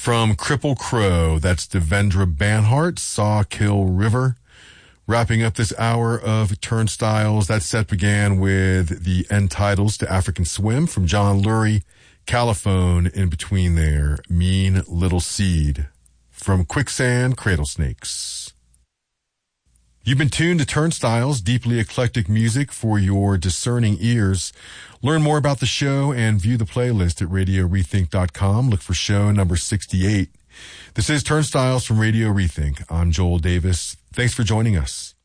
From Cripple Crow, that's Devendra Banhart, Sawkill River. Wrapping up this hour of Turnstiles, that set began with the end titles to African Swim from John Lurie, Caliphone in between there, Mean Little Seed. From Quicksand, Cradle Snakes. You've been tuned to Turnstiles, deeply eclectic music for your discerning ears. Learn more about the show and view the playlist at RadioRethink.com. Look for show number 68. This is Turnstiles from Radio Rethink. I'm Joel Davis. Thanks for joining us.